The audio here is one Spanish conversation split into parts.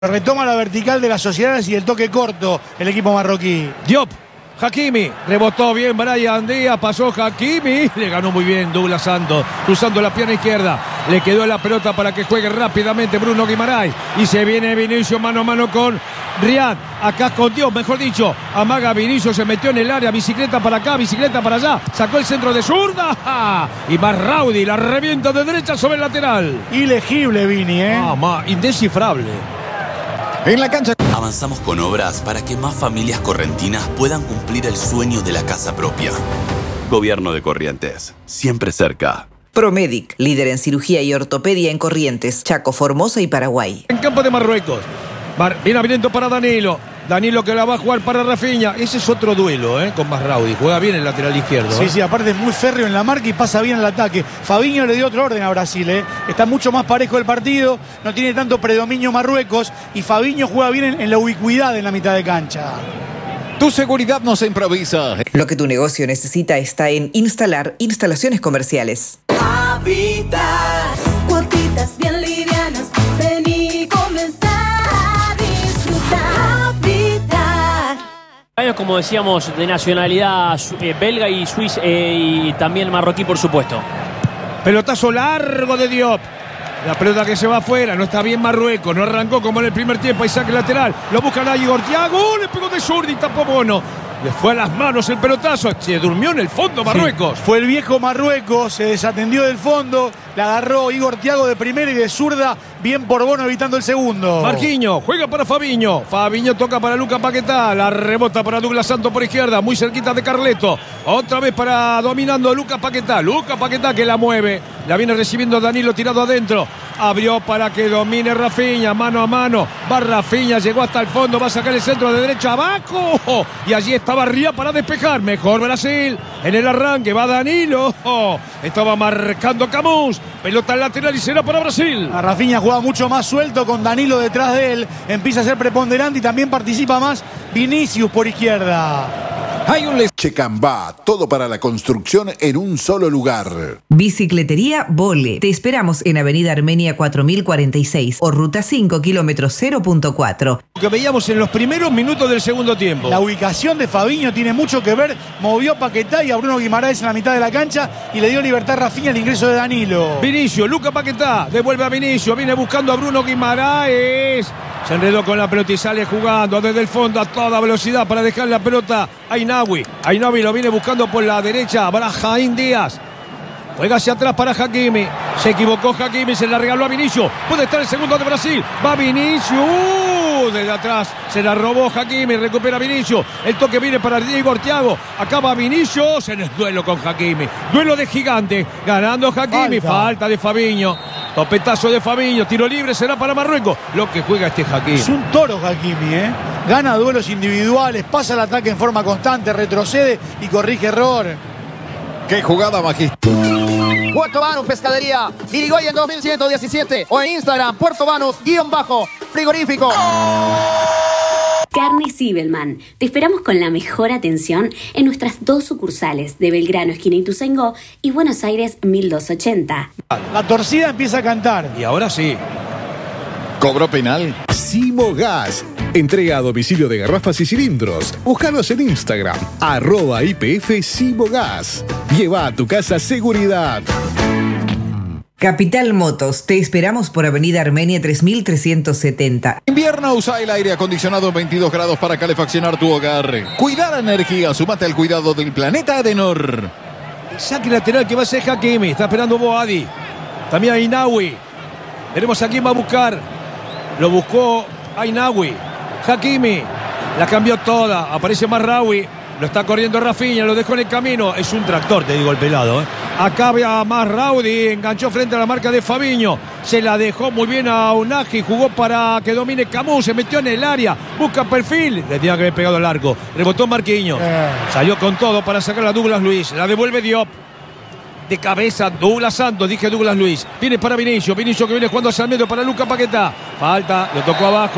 Retoma la vertical de las sociedades y el toque corto el equipo marroquí. Diop, Hakimi, rebotó bien Brahim Díaz, pasó Hakimi, le ganó muy bien Douglas Santos, cruzando la pierna izquierda, le quedó la pelota para que juegue rápidamente Bruno Guimaraes, y se viene Vinicius mano a mano con Riyad, acá con Diop, mejor dicho, amaga Vinicius, se metió en el área, bicicleta para acá, bicicleta para allá, sacó el centro de zurda, y Marraudi la revienta de derecha sobre el lateral. Ilegible Vini, indescifrable. En la cancha. Avanzamos con obras para que más familias correntinas puedan cumplir el sueño de la casa propia. Gobierno de Corrientes, siempre cerca. Promedic, líder en cirugía y ortopedia en Corrientes, Chaco, Formosa y Paraguay. En campo de Marruecos, viene abriendo para Danilo. Danilo que la va a jugar para Rafinha. Ese es otro duelo, con Marraudi. Juega bien el lateral izquierdo. Sí, aparte es muy férreo en la marca y pasa bien el ataque. Fabinho le dio otro orden a Brasil, Está mucho más parejo el partido, no tiene tanto predominio Marruecos y Fabinho juega bien en la ubicuidad en la mitad de cancha. Tu seguridad no se improvisa. Lo que tu negocio necesita está en Instalar Instalaciones Comerciales. Habitat, cuotitas bien livianas, ven y comenzar a disfrutar. Como decíamos, de nacionalidad belga y suiza y también marroquí, por supuesto. Pelotazo largo de Diop. La pelota que se va afuera, no está bien Marruecos, no arrancó como en el primer tiempo, hay saque lateral, lo buscan a Igor Thiago, le pegó de zurda y tapó Bono. Le fue a las manos el pelotazo, se durmió en el fondo Marruecos. Sí, fue el viejo Marruecos, se desatendió del fondo, la agarró Igor Thiago de primera y de zurda, bien por Bono evitando el segundo. Marquinhos, juega para Fabinho, Fabinho toca para Lucas Paquetá, la rebota para Douglas Santos por izquierda, muy cerquita de Carleto, otra vez para dominando Lucas Paquetá que la mueve, la viene recibiendo Danilo tirado adentro, abrió para que domine Rafinha, mano a mano, va Rafinha, llegó hasta el fondo, va a sacar el centro de derecha abajo, y allí estaba Riyad para despejar, mejor Brasil, en el arranque va Danilo, estaba marcando Camus, pelota al lateral y será para Brasil. A Rafinha juega mucho más suelto con Danilo detrás de él, empieza a ser preponderante y también participa más Vinicius por izquierda. Hay un Checambá, todo para la construcción en un solo lugar. Bicicletería Vole. Te esperamos en Avenida Armenia 4046 o Ruta 5, kilómetro 0.4. Lo que veíamos en los primeros minutos del segundo tiempo. La ubicación de Fabinho tiene mucho que ver, movió a Paquetá y a Bruno Guimaraes en la mitad de la cancha y le dio libertad a Rafinha al ingreso de Danilo. Vinicius, Lucas Paquetá, devuelve a Vinicius, viene buscando a Bruno Guimaraes. Se enredó con la pelota y sale jugando desde el fondo a toda velocidad para dejar la pelota a Inawi. Inawi lo viene buscando por la derecha. Brahim Díaz. Juega hacia atrás para Hakimi. Se equivocó Hakimi, se la regaló a Vinicius. Puede estar el segundo de Brasil. Va Vinicius. Desde atrás se la robó Hakimi. Recupera Vinicius. El toque viene para Igor Thiago. Acaba Vinicius en el duelo con Hakimi. Duelo de gigante. Ganando Hakimi. Falta de Fabinho. Topetazo de Fabinho, tiro libre, será para Marruecos. Lo que juega este Hakimi. Es un toro Hakimi, Gana duelos individuales, pasa el ataque en forma constante, retrocede y corrige error. ¡Qué jugada magistral! Puerto Banús Pescadería, Irigoyen 2117 o en Instagram, Puerto Banús_frigorífico. Carne Zibelman. Te esperamos con la mejor atención en nuestras dos sucursales de Belgrano, esquina Ituzaingó, y Buenos Aires 1280. La torcida empieza a cantar. Y ahora sí. ¿Cobró penal? Simogas. Entrega a domicilio de garrafas y cilindros. Búscanos en Instagram, @IPF Simogas. Lleva a tu casa seguridad. Capital Motos, te esperamos por Avenida Armenia 3370. Invierno, usa el aire acondicionado 22 grados para calefaccionar tu hogar. Cuidar energía, sumate al cuidado del planeta Adenor. Saque lateral que va a ser Hakimi, está esperando Boadi. También a Inawi. Veremos a quién va a buscar. Lo buscó a Inawi. Hakimi, la cambió toda, aparece Marraoui. Lo está corriendo Rafinha, lo dejó en el camino. Es un tractor, te digo, el pelado. Acá ve a Marraoui, enganchó frente a la marca de Fabinho. Se la dejó muy bien a Unagi, jugó para que domine Camus, se metió en el área, busca perfil. Le tenía que haber pegado el arco. Rebotó Marquinhos. Salió con todo para sacar a Douglas Luiz. La devuelve Diop. De cabeza Douglas Santos, dije Douglas Luiz. Viene para Vinicius que viene jugando hacia el medio para Lucas Paquetá. Falta, lo tocó abajo,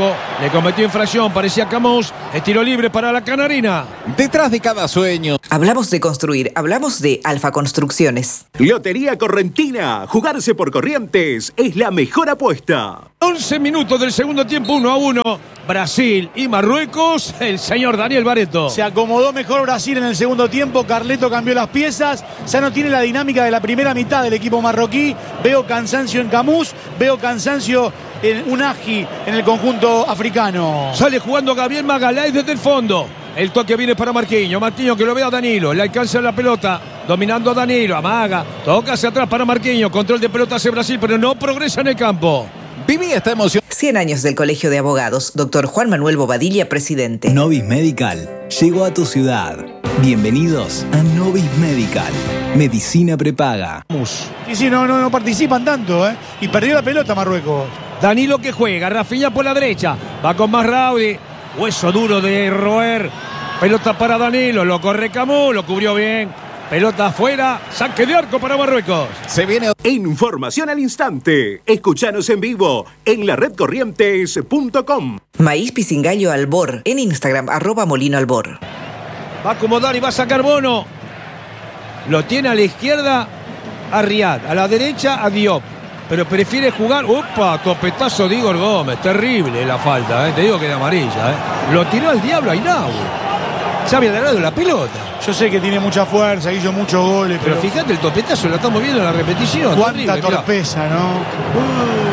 Le cometió infracción, parecía Camus. Es tiro libre para la Canarina. Detrás de cada sueño. Hablamos de construir, hablamos de Alfa Construcciones. Lotería Correntina. Jugarse por Corrientes es la mejor apuesta. 11 minutos del segundo tiempo, 1-1. Brasil y Marruecos. El señor Daniel Barreto. Se acomodó mejor Brasil en el segundo tiempo. Carleto cambió las piezas. Ya no tiene la dinámica de la primera mitad del equipo marroquí. Veo cansancio en Camus. Veo cansancio en Unagi en el conjunto africano. Sale jugando Gabriel Magalhães desde el fondo. El toque viene para Marquinhos. Marquinhos que lo ve a Danilo. Le alcanza la pelota. Dominando a Danilo. Amaga. Toca hacia atrás para Marquinhos. Control de pelota hacia Brasil, pero no progresa en el campo. Viví esta emoción. 100 años del Colegio de Abogados. Doctor Juan Manuel Bobadilla, presidente. Novis Medical llegó a tu ciudad. Bienvenidos a Novis Medical. Medicina prepaga. Y sí, no participan tanto, ¿eh? Y perdió la pelota Marruecos. Danilo que juega. Rafinha por la derecha. Va con Masraoui. Hueso duro de roer. Pelota para Danilo. Lo corre Camus. Lo cubrió bien. Pelota afuera. Saque de arco para Marruecos. Se viene. Información al instante. Escuchanos en vivo en la redcorrientes.com. Maíz Pisingallo Albor. En Instagram, @molinoalbor. Va a acomodar y va a sacar Bono. Lo tiene a la izquierda a Riad. A la derecha a Diop. Pero prefiere jugar. ¡Opa! Topetazo de Igor Gómez. Terrible la falta, ¿eh? Te digo que de amarilla, ¿eh? Lo tiró al diablo a Inaui. Se había ganado la pelota. Yo sé que tiene mucha fuerza, hizo muchos goles. Pero fíjate, el topetazo lo estamos viendo en la repetición. Cuánta torpeza, ¿no?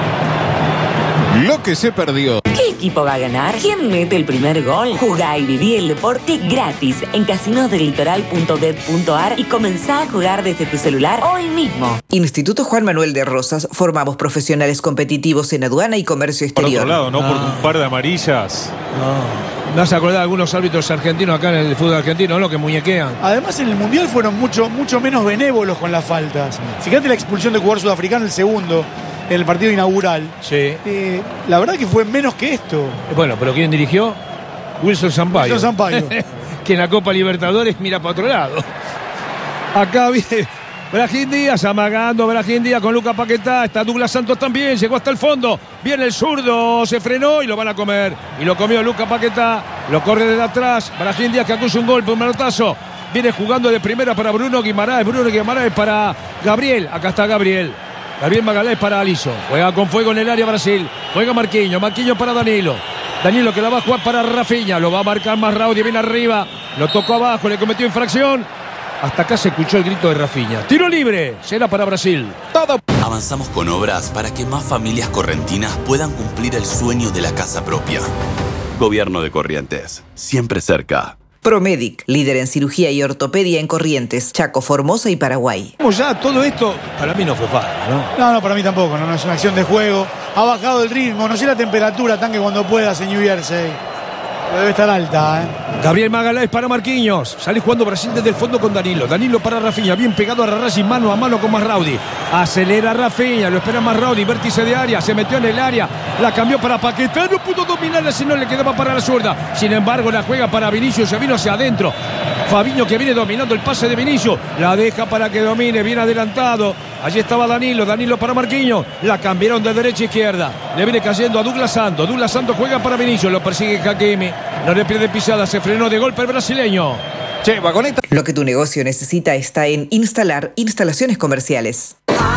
Lo que se perdió. ¿Qué equipo va a ganar? ¿Quién mete el primer gol? Jugá y viví el deporte gratis en casinosdelitoral.bet.ar y comenzá a jugar desde tu celular hoy mismo. Instituto Juan Manuel de Rosas. Formamos profesionales competitivos en aduana y comercio exterior. Por otro lado, no por un par de amarillas. No. Me hace acordar de algunos árbitros argentinos acá en el fútbol argentino, ¿no? Que muñequean. Además, en el Mundial fueron mucho menos benévolos con las faltas. Fíjate la expulsión del jugador sudafricano, el segundo, en el partido inaugural. Sí. La verdad que fue menos que esto. Bueno, pero ¿quién dirigió? Wilson Sampaio. Wilson Sampaio. Que en la Copa Libertadores mira para otro lado. Acá viene Brahim Díaz amagando. Brahim Díaz con Lucas Paquetá. Está Douglas Santos también. Llegó hasta el fondo. Viene el zurdo. Se frenó y lo van a comer. Y lo comió Lucas Paquetá. Lo corre desde atrás. Brahim Díaz que acusa un golpe, un manotazo. Viene jugando de primera para Bruno Guimaraes. Bruno Guimaraes para Gabriel. Acá está Gabriel. Gabriel Magalhães para Alisson. Juega con fuego en el área Brasil. Juega Marquinhos. Marquinhos para Danilo. Danilo que la va a jugar para Rafinha. Lo va a marcar Masraoui. Viene arriba. Lo tocó abajo. Le cometió infracción. Hasta acá se escuchó el grito de Rafinha. Tiro libre. Será para Brasil. Todo. Avanzamos con obras para que más familias correntinas puedan cumplir el sueño de la casa propia. Gobierno de Corrientes. Siempre cerca. Promedic, líder en cirugía y ortopedia en Corrientes, Chaco, Formosa y Paraguay. Como ya todo esto, para mí no fue fácil, ¿no? No, para mí tampoco, no es una acción de juego. Ha bajado el ritmo, no sé la temperatura, tanque cuando puedas en New Jersey. Pero debe estar alta, ¿eh? Gabriel Magalhães para Marquinhos. Sale jugando Brasil desde el fondo con Danilo. Danilo para Rafinha, bien pegado a Racing, mano a mano con Masraoui. Acelera Rafinha, lo espera Masraoui, vértice de área, se metió en el área, la cambió para Paquetá, no pudo dominarla, si no le quedaba para la zurda. Sin embargo, la juega para Vinicius, se vino hacia adentro. Fabinho que viene dominando el pase de Vinicius, la deja para que domine, bien adelantado. Allí estaba Danilo, Danilo para Marquinhos, la cambiaron de derecha a izquierda. Le viene cayendo a Douglas Santos, Douglas Santos juega para Vinicius, lo persigue Hakimi, no le pierde pisada, se frenó de golpe el brasileño. Che, vagoneta. Lo que tu negocio necesita está en Instalar Instalaciones Comerciales.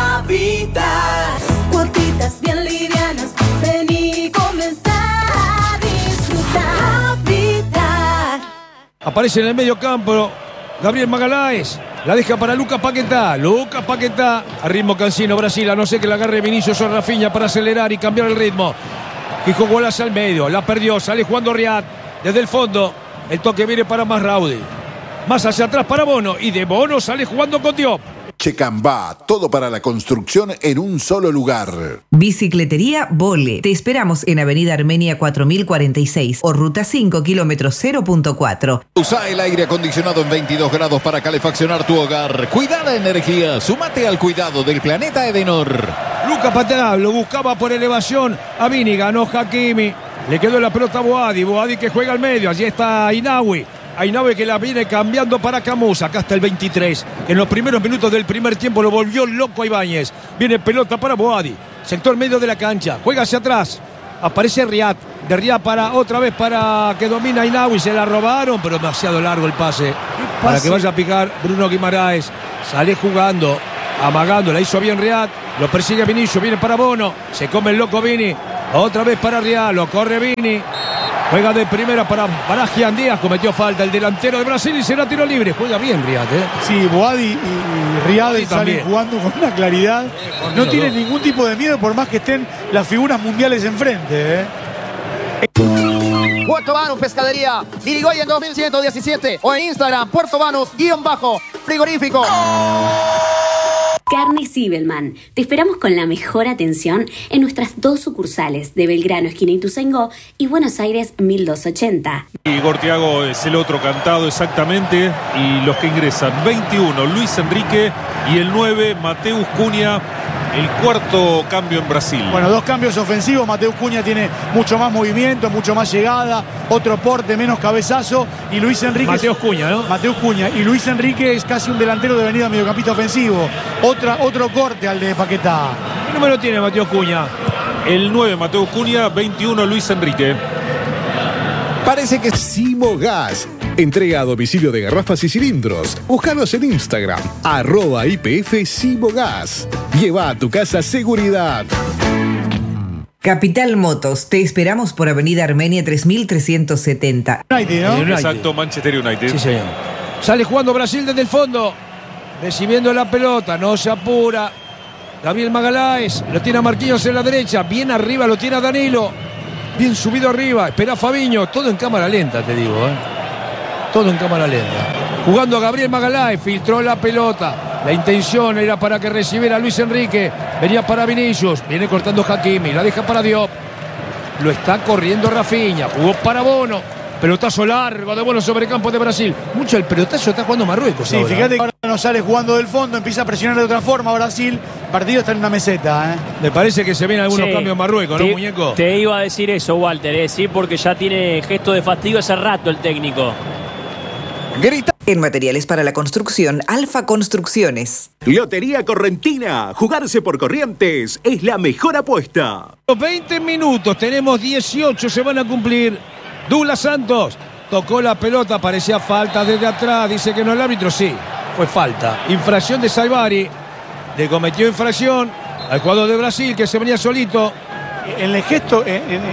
Habitat, cuotitas bien livianas, ven y comenzá a disfrutar. Habitat. Aparece en el medio campo Gabriel Magalhães. La deja para Lucas Paquetá. Lucas Paquetá. A ritmo cansino Brasil. A no ser que la agarre Vinicius o Rafinha para acelerar y cambiar el ritmo. Y jugó al medio. La perdió. Sale jugando Riad. Desde el fondo. El toque viene para Masraoui. Más hacia atrás para Bono. Y de Bono sale jugando con Diop. Checambá, todo para la construcción en un solo lugar. Bicicletería Vole. Te esperamos en Avenida Armenia 4046 o Ruta 5, kilómetro 0.4. Usa el aire acondicionado en 22 grados para calefaccionar tu hogar. Cuida la energía. Súmate al cuidado del planeta Edenor. Lucas Paquetá lo buscaba por elevación. A Vini ganó Hakimi. Le quedó la pelota a Boadi. Boadi que juega al medio. Allí está Inaui. Inaui que la viene cambiando para Camus. Acá está el 23. En los primeros minutos del primer tiempo lo volvió loco a Ibáñez. Viene pelota para Boadi. Sector medio de la cancha. Juega hacia atrás. Aparece Riad. De Riyad otra vez para que domina Inawi. Se la robaron, pero demasiado largo el pase. Para que vaya a picar Bruno Guimaraes. Sale jugando, amagando. La hizo bien Riyad. Lo persigue Vinicius. Viene para Bono. Se come el loco Vini. Otra vez para Riyad. Lo corre Vini. Juega de primera para Gian Díaz. Cometió falta el delantero de Brasil y será tiro libre. Juega bien Riyad, ¿eh? Sí, Boadi y Riyad salen jugando con una claridad. No tienen ningún tipo de miedo por más que estén las figuras mundiales enfrente, ¿eh? Puerto Banús Pescadería, Irigoyen 2117 o en Instagram Puerto Banús_frigorífico. Carne Sibelman. Te esperamos con la mejor atención en nuestras 2 sucursales de Belgrano, esquina Ituzaingó y Buenos Aires 1280. Igor Thiago es el otro cantado exactamente. Y los que ingresan: 21, Luis Enrique, y el 9, Mateus Cunha. El cuarto cambio en Brasil. Bueno, 2 cambios ofensivos. Mateus Cunha tiene mucho más movimiento, mucho más llegada, otro porte, menos cabezazo. Y Luis Enrique... Mateus Cunha, ¿no? Mateus Cunha. Y Luis Enrique es casi un delantero de venida mediocampista ofensivo. Otro corte al de Paquetá. ¿Qué número tiene Mateus Cunha? El 9, Mateus Cunha, 21, Luis Enrique. Parece que Simogas. Entrega a domicilio de garrafas y cilindros. Búscanos en Instagram, @IPF Simogas. Lleva a tu casa seguridad. Capital Motos, te esperamos por Avenida Armenia 3370. United, ¿no? Exacto, Manchester United. Sí, señor. Sale jugando Brasil desde el fondo. Recibiendo la pelota, no se apura. Gabriel Magaláes, lo tiene a Marquinhos en la derecha. Bien arriba lo tiene a Danilo. Bien subido arriba, espera a Fabinho. Todo en cámara lenta, te digo, todo en cámara lenta. Jugando a Gabriel Magaláes, filtró la pelota. La intención era para que recibiera a Luis Enrique. Venía para Vinicius, viene cortando Hakimi, la deja para Diop. Lo está corriendo Rafinha, jugó para Bono. Pelotazo largo de Bono sobre campo de Brasil. Mucho el pelotazo está jugando Marruecos. Sí, ahora. fíjate que ahora no sale jugando del fondo, empieza a presionar de otra forma Brasil. El partido está en una meseta, ¿eh? Me parece que se vienen algunos cambios en Marruecos, ¿no, muñeco? Te iba a decir eso, Walter, sí, porque ya tiene gesto de fastidio hace rato el técnico. Grita. En materiales para la construcción, Alfa Construcciones. Lotería Correntina. Jugarse por Corrientes es la mejor apuesta. 20 minutos, tenemos 18, se van a cumplir. Douglas Santos tocó la pelota, parecía falta desde atrás. Dice que no el árbitro, sí, fue falta. Infracción de Saibari. Le cometió infracción al jugador de Brasil que se venía solito. En el gesto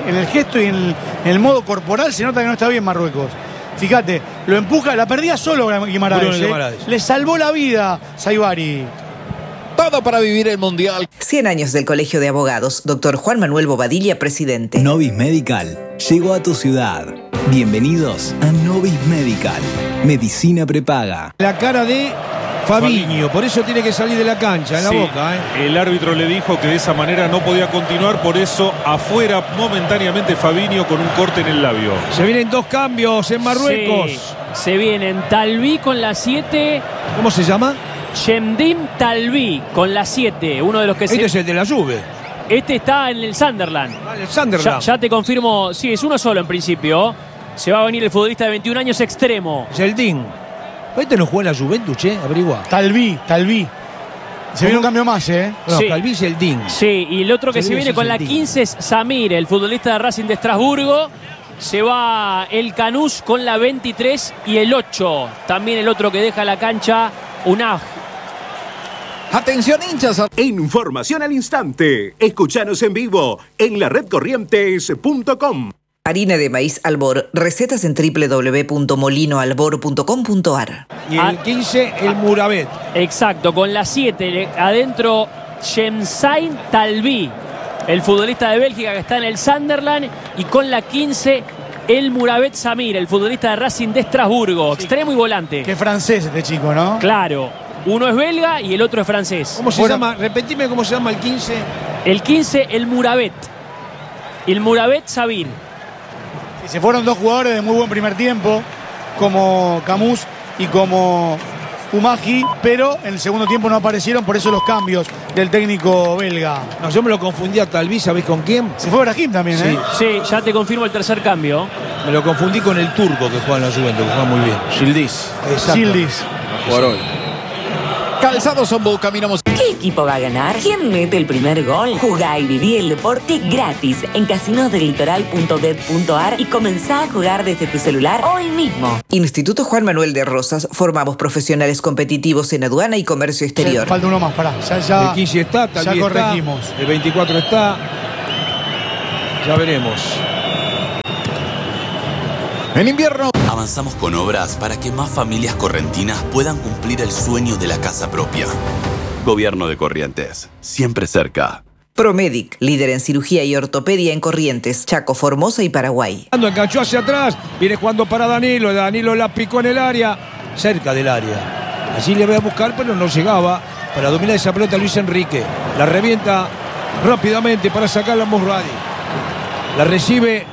y en el modo corporal se nota que no está bien Marruecos. Fíjate, lo empuja, la perdía solo Guimaraes. Le salvó la vida Saibari. Todo para vivir el Mundial. 100 años del Colegio de Abogados. Dr. Juan Manuel Bobadilla, presidente. Novis Medical llegó a tu ciudad. Bienvenidos a Novis Medical. Medicina prepaga. La cara de Fabinho, por eso tiene que salir de la cancha, en la boca. El árbitro le dijo que de esa manera no podía continuar, por eso afuera momentáneamente Fabinho con un corte en el labio. Se vienen 2 cambios en Marruecos. Sí, se vienen Talbi con la 7. ¿Cómo se llama? Shemdim Talbi con la 7, uno de los que Este es el de la Juve. Este está en el Sunderland. El Sunderland. Ya te confirmo, sí, es uno solo en principio. Se va a venir el futbolista de 21 años extremo. Yeldin. Este no juega en la Juventus, averigua. Talbi. Se viene un cambio más, No, sí. Talbi es Yeldin. Sí, y el otro que se viene con la 15 es Samir, el futbolista de Racing de Estrasburgo. Se va el Canús con la 23 y el 8. También el otro que deja la cancha, Unaj. Atención, hinchas. Información al instante. Escuchanos en vivo en laredcorrientes.com. Harina de maíz Albor. Recetas en www.molinoalbor.com.ar. Y el 15, el Murabet. Exacto, con la 7 adentro Shemsain Talbi, el futbolista de Bélgica que está en el Sunderland, y con la 15 el Murabet Samir, el futbolista de Racing de Estrasburgo, extremo y volante. Qué francés este chico, ¿no? Claro, uno es belga y el otro es francés. ¿Cómo se llama? Repetime cómo se llama el 15. El 15, el Murabet. El Murabet Samir. Y se fueron 2 jugadores de muy buen primer tiempo, como Camus y como Umahi, pero en el segundo tiempo no aparecieron, por eso los cambios del técnico belga. No, yo me lo confundí a Talbi, ¿sabés con quién? Se fue Brahim también, Sí. Sí, ya te confirmo el tercer cambio. Me lo confundí con el turco que juega en la Juventus, que juega muy bien. Yildiz. Exacto. Yildiz. Por hoy. Calzado Sombo, caminamos. ¿Qué equipo va a ganar? ¿Quién mete el primer gol? Jugá y viví el deporte gratis en casinosdelitoral.bet.ar y comenzá a jugar desde tu celular hoy mismo. Instituto Juan Manuel de Rosas. Formamos profesionales competitivos en aduana y comercio exterior. Falta uno más, pará. Ya El 15 está, tal ya vez corregimos. está, el 24 está. Ya veremos. En invierno avanzamos con obras para que más familias correntinas puedan cumplir el sueño de la casa propia. Gobierno de Corrientes, siempre cerca. Promedic, líder en cirugía y ortopedia en Corrientes, Chaco, Formosa y Paraguay. Enganchó hacia atrás, viene jugando para Danilo. Danilo la picó en el área, cerca del área. Allí le voy a buscar, pero no llegaba. Para dominar esa pelota Luis Enrique. La revienta rápidamente para sacarla a Mosradi. La recibe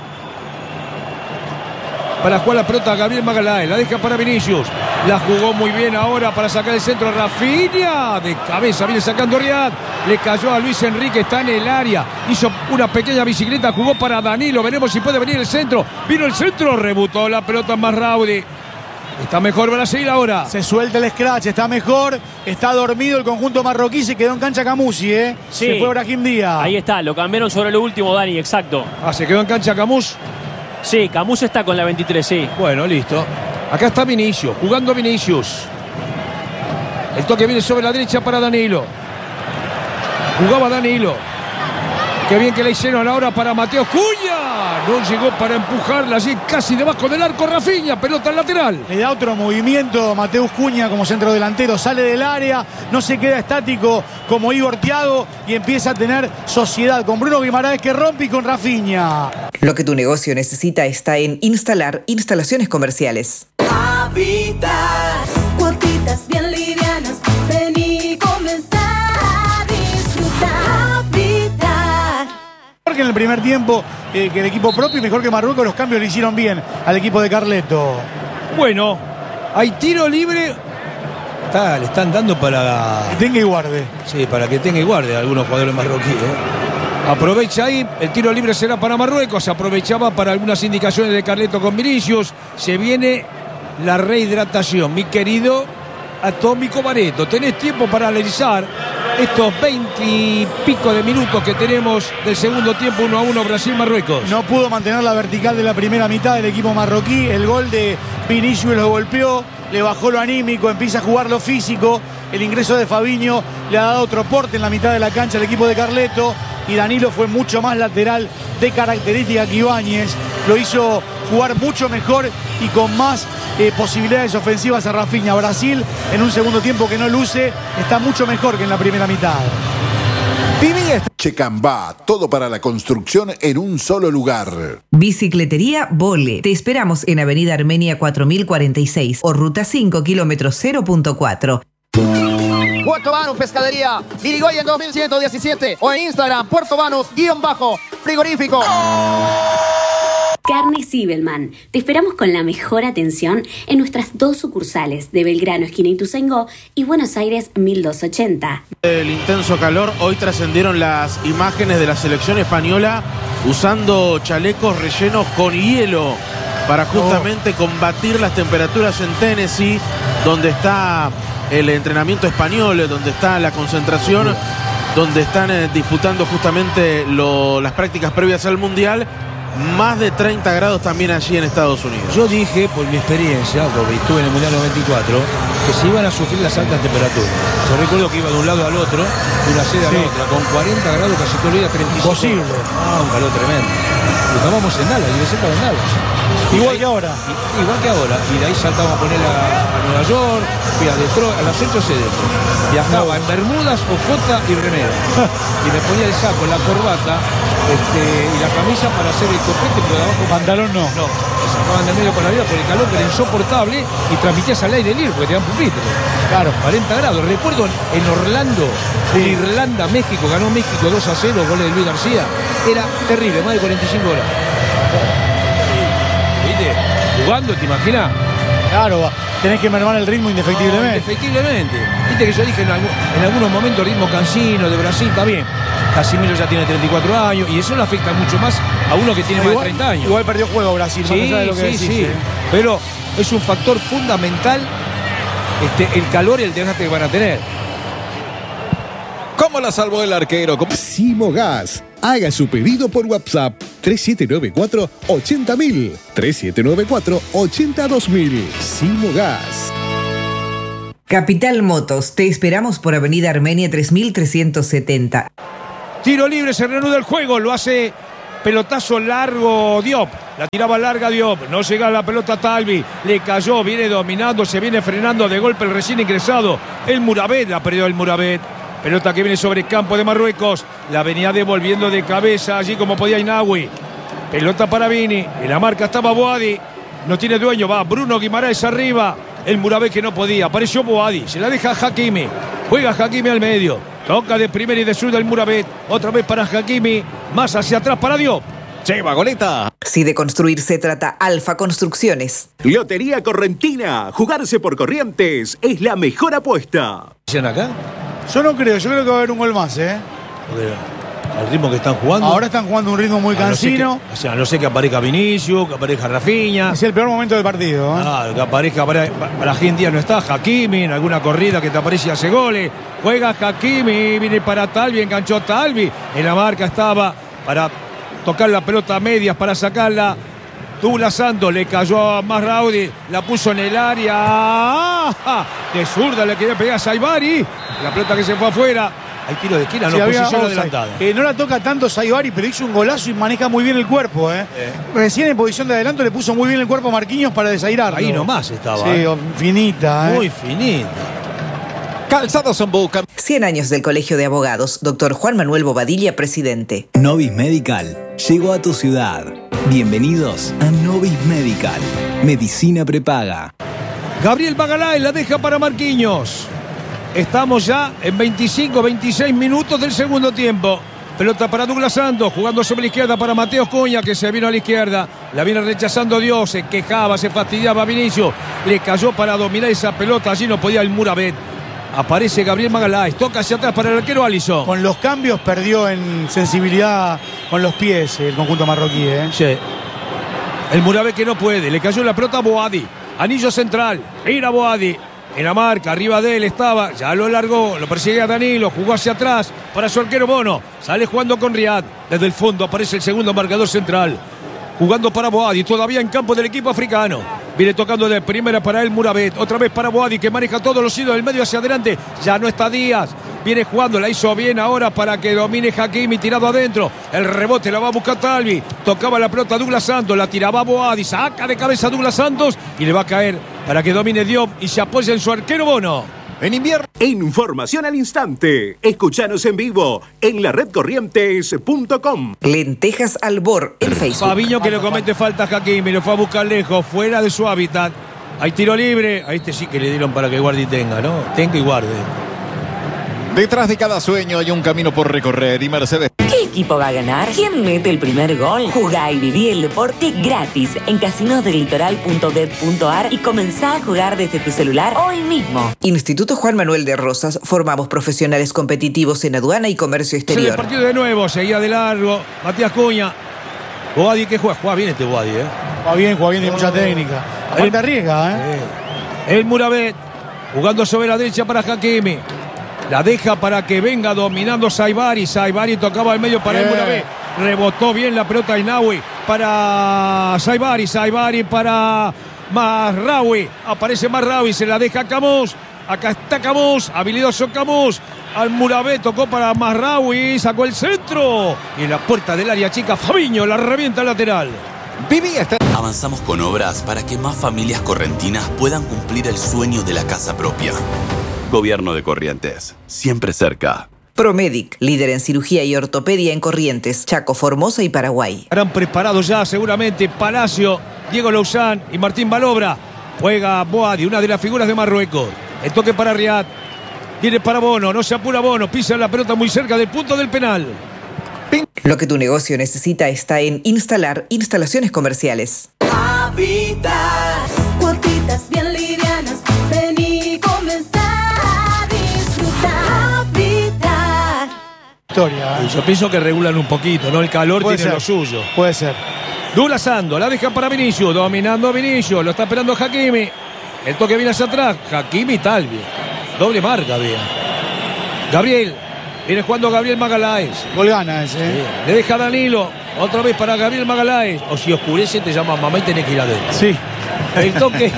para jugar la pelota a Gabriel Magaláes. La deja para Vinicius. La jugó muy bien ahora para sacar el centro. Rafinha de cabeza viene sacando Riad. Le cayó a Luis Enrique, está en el área. Hizo una pequeña bicicleta, jugó para Danilo. Veremos si puede venir el centro. Vino el centro, rebotó la pelota más Raudi. Está mejor Brasil ahora. Se suelta el scratch, está mejor. Está dormido el conjunto marroquí. Se quedó en cancha Camusi, ¿eh? Sí. Se fue Brahim Díaz. Ahí está, lo cambiaron sobre lo último, Dani, exacto. Se quedó en cancha Camus. Sí, Camus está con la 23, sí. Bueno, listo. Acá está Vinicius, jugando Vinicius. El toque viene sobre la derecha para Danilo. Jugaba Danilo. Qué bien que le hicieron ahora para Mateo Cunha. No llegó para empujarla allí casi debajo del arco Rafinha. Pelota al lateral. Le da otro movimiento Mateus Cunha como centro delantero. Sale del área, no se queda estático como Igor Thiago y empieza a tener sociedad con Bruno Guimaraes que rompe y con Rafinha. Lo que tu negocio necesita está en Instalar Instalaciones Comerciales. Habitat, cuotitas bien livianas, ven y comenzá a disfrutar. Habitat. Mejor que en el primer tiempo que el equipo propio y mejor que Marruecos, los cambios le hicieron bien al equipo de Carleto. Bueno, hay tiro libre. Le están dando para... Que tenga y guarde. Sí, para que tenga y guarde algunos jugadores marroquíes. Aprovecha ahí, el tiro libre será para Marruecos. Aprovechaba para algunas indicaciones de Carleto con Vinicius. Se viene la rehidratación, mi querido Atómico Bareto. Tenés tiempo para analizar estos 20 y pico de minutos que tenemos del segundo tiempo, 1-1 Brasil-Marruecos. No pudo mantener la vertical de la primera mitad del equipo marroquí. El gol de Vinicius lo golpeó, le bajó lo anímico, empieza a jugar lo físico. El ingreso de Fabinho le ha dado otro porte en la mitad de la cancha al equipo de Carleto. Y Danilo fue mucho más lateral de característica que Ibáñez. Lo hizo jugar mucho mejor y con más posibilidades ofensivas a Rafinha. Brasil, en un segundo tiempo que no luce, está mucho mejor que en la primera mitad. Checambá, todo para la construcción en un solo lugar. Bicicletería Vole. Te esperamos en Avenida Armenia 4046 o Ruta 5, kilómetro 0.4. Puerto Banús Pescadería, Dirigoyen 2117 o en Instagram, Puerto Banús_frigorífico. Carne Zibelman. Te esperamos con la mejor atención en nuestras dos sucursales de Belgrano, esquina Ituzaingó y Buenos Aires 1280. El intenso calor, hoy trascendieron las imágenes de la selección española usando chalecos rellenos con hielo para justamente combatir las temperaturas en Tennessee, donde está el entrenamiento español, donde está la concentración, donde están disputando justamente las prácticas previas al Mundial. Más de 30 grados también allí en Estados Unidos. Yo dije, por mi experiencia, porque estuve en el Mundial 94, que se iban a sufrir las altas temperaturas. Yo recuerdo que iba de un lado al otro, de una sede a la otra, con 40 grados casi todo el día, 35. Posible. Un calor tremendo. Y estábamos en Dallas, yo estaba en Dallas. Igual que ahora. Igual que ahora. Y de ahí saltamos a poner a Nueva York, fui a Detroit, a las 8 sedes. Viajaba en bermudas, ojota y remera. Y me ponía el saco, la corbata y la camisa para hacer el copete, pero de abajo... Pantalón no. No, me sacaban del medio con la vida por el calor, que era insoportable, y transmitías al aire libre, porque te dan pupitre. Claro. 40 grados. Recuerdo en Orlando, en Irlanda, México, ganó México 2-0, goles de Luis García. Era terrible, más de 45 horas. ¿Viste? Jugando, ¿te imaginas? Claro, tenés que mermar el ritmo indefectiblemente. Indefectiblemente. Viste que yo dije en algunos momentos ritmo cansino de Brasil, está bien. Casimiro ya tiene 34 años y eso le afecta mucho más a uno que tiene más de 30 años. Igual perdió juego Brasil, más allá de lo que decís, sí. Pero es un factor fundamental el calor y el desgaste que van a tener. ¿Cómo la salvó el arquero? Simogas. Haga su pedido por WhatsApp 3794-80000. 3794-82000. Simogas. Capital Motos, te esperamos por Avenida Armenia 3370. Tiro libre, se reanuda el juego, lo hace pelotazo largo Diop. La tiraba larga Diop, no llega la pelota Talvi, le cayó, viene dominando, se viene frenando de golpe el recién ingresado. El Muravet, la perdió el Muravet. Pelota que viene sobre campo de Marruecos, la venía devolviendo de cabeza allí como podía Inawi. Pelota para Vini, en la marca estaba Boadi, no tiene dueño, va Bruno Guimaraes arriba. El Muravet que no podía, apareció Boadi, se la deja a Hakimi, juega Hakimi al medio, toca de primera y de zurda el Muravet, otra vez para Hakimi, más hacia atrás para Diop. Lleva goleta. Si de construir se trata, Alfa Construcciones. Lotería Correntina. Jugarse por Corrientes es la mejor apuesta. ¿Dicen acá? Yo no creo, yo creo que va a haber un gol más, ¿eh? Al ritmo que están jugando. Ahora están jugando un ritmo muy cansino. A no sé que aparezca Vinicius, que aparezca Rafinha. Es el peor momento del partido, ¿eh? Claro, que aparezca para en día no está Hakimi, en alguna corrida que te aparece y hace goles. Juega Hakimi, viene para Talvi, enganchó Talvi. En la marca estaba para tocar la pelota a medias, para sacarla. Douglas Santos le cayó a Masraoui, la puso en el área. ¡Ah! De zurda le quería pegar a Saibari. La pelota que se fue afuera. Hay tiro de esquina, no, posición adelantada. No la toca tanto Saibari, pero hizo un golazo y maneja muy bien el cuerpo. Recién en posición de adelanto le puso muy bien el cuerpo a Marquinhos para desairarlo. Ahí nomás estaba. Sí, finita. Muy finita. Calzados en Boca. 100 años del Colegio de Abogados. Dr. Juan Manuel Bobadilla, presidente. Novis Medical llegó a tu ciudad. Bienvenidos a Novis Medical. Medicina prepaga. Gabriel Magalhães la deja para Marquinhos. Estamos ya en 25-26 minutos del segundo tiempo. Pelota para Douglas Santos, jugando sobre la izquierda para Mateus Cunha, que se vino a la izquierda. La viene rechazando Dios, se quejaba, se fastidiaba Vinicius. Le cayó para dominar esa pelota, allí no podía el Muravet. Aparece Gabriel Magalhães, toca hacia atrás para el arquero Alisson. Con los cambios perdió en sensibilidad con los pies el conjunto marroquí, ¿eh? Sí. El Muravet que no puede, le cayó la pelota a Boadi. Anillo central, gira Boadi. En la marca, arriba de él estaba, ya lo largó, lo persigue a Danilo, jugó hacia atrás para su arquero Bono. Sale jugando con Riyad. Desde el fondo aparece el segundo marcador central. Jugando para Boadi, todavía en campo del equipo africano. Viene tocando de primera para el Muravet. Otra vez para Boadi, que maneja todos los hilos del medio hacia adelante. Ya no está Díaz. Viene jugando, la hizo bien ahora para que domine Hakimi, tirado adentro. El rebote la va a buscar Talvi. Tocaba la pelota Douglas Santos, la tiraba Boadi. Saca de cabeza Douglas Santos y le va a caer para que domine Diop y se apoya en su arquero Bono. En invierno. Información al instante. Escuchanos en vivo en la redcorrientes.com. Lentejas Albor en Facebook. Fabiño que le comete falta a Hakimi, lo fue a buscar lejos, fuera de su hábitat. Hay tiro libre. A este sí que le dieron para que guarde y tenga, ¿no? Tenga y guarde. Detrás de cada sueño hay un camino por recorrer y Mercedes. ¿Qué equipo va a ganar? ¿Quién mete el primer gol? Jugá y viví el deporte gratis en casinosdelitoral.bet.ar y comenzá a jugar desde tu celular hoy mismo. Instituto Juan Manuel de Rosas. Formamos profesionales competitivos en aduana y comercio Se exterior. el partido de nuevo, seguía de largo. Matías Cunha. Boadi que juega. Juega bien este Boadi, ¿eh? Juega bien, tiene mucha técnica. Aparte arriesga, ¿eh? El Muravet jugando sobre la derecha para Hakimi. La deja para que venga dominando Saibari. Saibari tocaba al medio para el Muravet. Rebotó bien la pelota Inawi para Saibari. Saibari para Masraoui. Aparece Masraoui, se la deja Camus. Acá está Camus, habilidoso Camus. Al Muravet tocó para Masraoui, sacó el centro. Y en la puerta del área chica, Fabiño la revienta al lateral. Avanzamos con obras para que más familias correntinas puedan cumplir el sueño de la casa propia. Gobierno de Corrientes, siempre cerca. Promedic, líder en cirugía y ortopedia en Corrientes, Chaco, Formosa y Paraguay. Estarán preparados ya seguramente Palacio, Diego Lousán y Martín Balobra. Juega Boadi, una de las figuras de Marruecos. El toque para Riyad. Viene para Bono, no se apura Bono, pisa la pelota muy cerca del punto del penal. Lo que tu negocio necesita está en Instalar Instalaciones Comerciales. Habitat, cuotitas bien livianas, ven y comenzar a disfrutar. Habitat. Historia. Yo pienso que regulan un poquito, ¿no? El calor Puede tiene ser. lo suyo. Puede ser. Douglas Santos, la deja para Vinicius, dominando a Vinicius, lo está esperando Hakimi. El toque viene hacia atrás, Hakimi y Talvi. Doble marca, bien. Gabriel Viene jugando Gabriel Magaláes. Gol gana ese. Sí. Le deja Danilo. Otra vez para Gabriel Magaláes. O si oscurece te llama mamá y tenés que ir adentro. Sí. El toque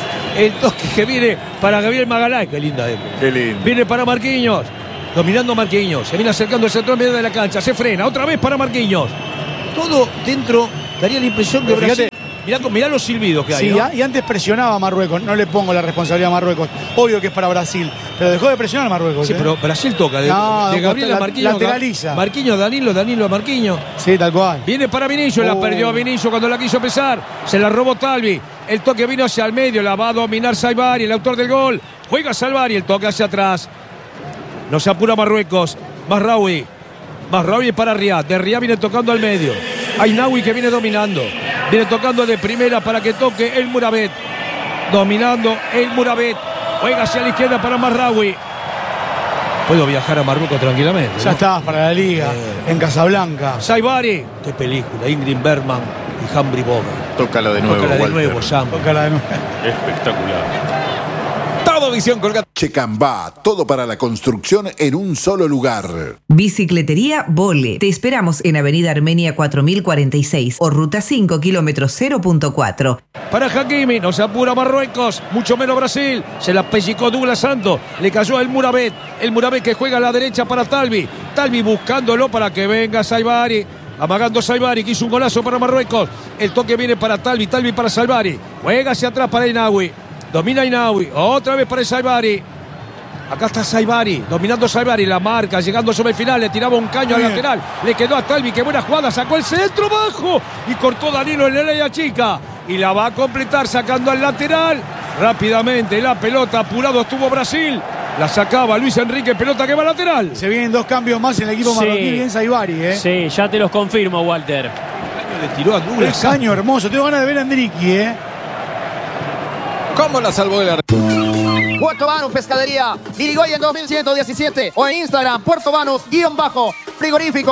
que viene para Gabriel Magaláes. Qué linda época. Qué lindo. Viene para Marquinhos. Dominando Marquinhos. Se viene acercando el centro en medio de la cancha. Se frena. Otra vez para Marquinhos. Todo dentro. Daría la impresión que Brasil... Mirá los silbidos que hay. Sí, ¿no? y antes presionaba a Marruecos. No le pongo la responsabilidad a Marruecos. Obvio que es para Brasil. Pero dejó de presionar a Marruecos. Sí, pero Brasil toca. De Gabriel a Marquinhos. Lateraliza. Marquinhos, Danilo a Marquinhos. Sí, tal cual. Viene para Vinicius. La perdió Vinicius cuando la quiso pesar. Se la robó Talvi. El toque vino hacia el medio. La va a dominar Saibari, el autor del gol. Juega Saibari. El toque hacia atrás. No se apura Marruecos. Mazraoui para Riyad. De Riyad viene tocando al medio. Ainaoui que viene dominando. Viene tocando de primera para que toque el Mourabet. Dominando el Mourabet. Juega hacia la izquierda para Mazraoui. Puedo viajar a Marruecos tranquilamente. Ya está, para la liga. En Casablanca. Saibari. Qué película. Ingrid Bergman y Humphrey Bogart. Tócala de nuevo, Tócala de Walter. nuevo, Sam. Tócala de nuevo. Espectacular. Todo Visión Colgate. Checambá, todo para la construcción en un solo lugar. Bicicletería Vole. Te esperamos en Avenida Armenia 4046 o Ruta 5, kilómetro 0.4. Para Hakimi, no se apura Marruecos, mucho menos Brasil. Se la pellizcó Douglas Santos, le cayó el Mourabet. El Mourabet que juega a la derecha para Talvi. Talvi buscándolo para que venga Saibari. Amagando Saibari, que hizo un golazo para Marruecos. El toque viene para Talvi para Saibari. Juega hacia atrás para Ainaoui. Domina Ainaoui, otra vez para Saibari. Acá está Saibari, dominando Saibari, la marca, llegando sobre el final, le tiraba un caño al lateral, le quedó a Talvi, qué buena jugada, sacó el centro bajo y cortó Danilo en el área chica. Y la va a completar sacando al lateral. Rápidamente la pelota, apurado estuvo Brasil. La sacaba Luis Enrique, pelota que va lateral. Se vienen 2 cambios más en el equipo marroquí, bien Saibari, ¿eh? Sí, ya te los confirmo, Walter. Le tiró a Douglas. Un caño hermoso, tengo ganas de ver a Enrique, ¿eh? ¿Cómo la salvó el Puerto Banús Pescadería, Irigoyen 2117 o en Instagram Puerto Banús_frigorífico.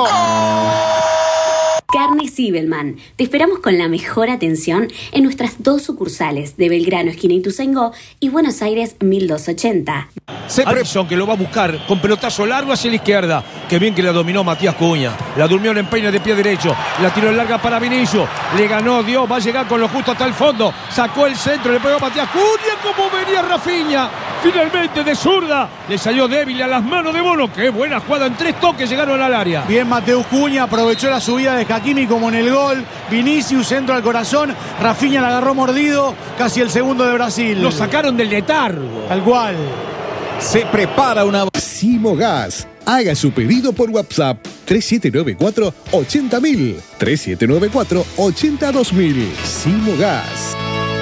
Carne Sibelman. Te esperamos con la mejor atención en nuestras 2 sucursales de Belgrano, esquina Ituzaingó y Buenos Aires 1280. Alisson que lo va a buscar con pelotazo largo hacia la izquierda. Qué bien que la dominó Matías Cunha. La durmió en empeine de pie derecho. La tiró en larga para Vinicius. Le ganó Dios. Va a llegar con lo justo hasta el fondo. Sacó el centro. Le pegó a Matías Cunha como venía Rafinha. Finalmente de zurda. Le salió débil a las manos de Bono. Qué buena jugada. En 3 toques llegaron al área. Bien Mateus Cunha, aprovechó la subida de Hakimi como en el gol. Vinicius, centro al corazón. Rafinha la agarró mordido. Casi el segundo de Brasil. Lo sacaron del letargo. Tal cual. Se prepara una... Simogas. Haga su pedido por WhatsApp 3794 80.000 3794 82.000. Simogas.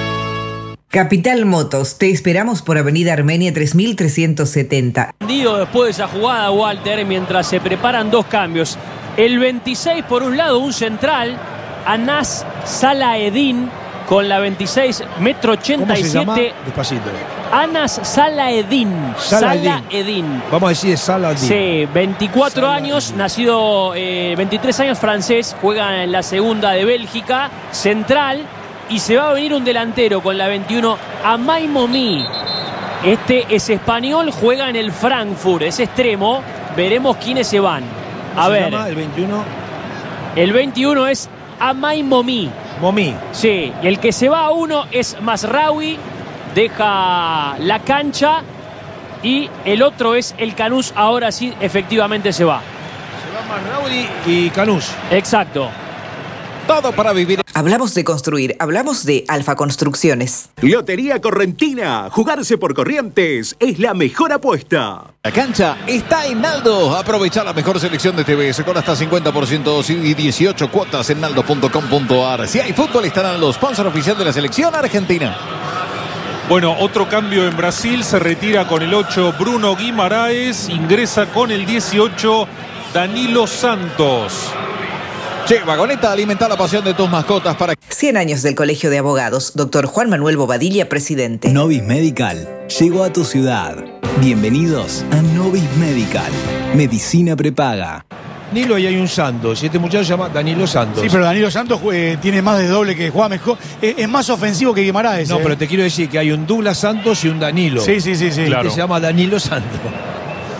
Capital Motos, te esperamos por Avenida Armenia 3370. Después de esa jugada, Walter, mientras se preparan 2 cambios. El 26 por un lado, un central, Anas Salaedin, con la 26, metro 87. ¿Cómo se llama? Despacito. Anas Salaedin. Vamos a decir Salaedin. Sí, 24 años, nacido 23 años, francés, juega en la segunda de Bélgica, central, y se va a venir un delantero con la 21, Amai Momi. Este es español, juega en el Frankfurt, es extremo, veremos quiénes se van. A ver. ¿Cómo se llama el 21? El 21 es Amai Momi. Momi. Sí, y el que se va a 1 es Mazraoui, deja la cancha, y el otro es el Canús, ahora sí, efectivamente se va. Se va Mazraoui y Canús. Exacto. Todo para vivir. Hablamos de construir, hablamos de Alfa Construcciones. Lotería Correntina. Jugarse por Corrientes es la mejor apuesta. La cancha está en Naldo. Aprovecha la mejor selección de TVS con hasta 50% y 18 cuotas en naldo.com.ar. Si hay fútbol, está Naldo, sponsor oficial de la selección argentina. Bueno, otro cambio en Brasil. Se retira con el 8 Bruno Guimaraes. Ingresa con el 18 Danilo Santos. Che, Vagoneta, alimenta la pasión de tus mascotas para... 100 años del Colegio de Abogados. Dr. Juan Manuel Bobadilla, presidente. Novis Medical llegó a tu ciudad. Bienvenidos a Novis Medical. Medicina prepaga. Danilo y hay un Santos. Y este muchacho se llama Danilo Santos. Sí, pero Danilo Santos tiene más de doble, que juega mejor. Es más ofensivo que Guimaraes. No, pero te quiero decir que hay un Douglas Santos y un Danilo. Sí. Claro. Que se llama Danilo Santos.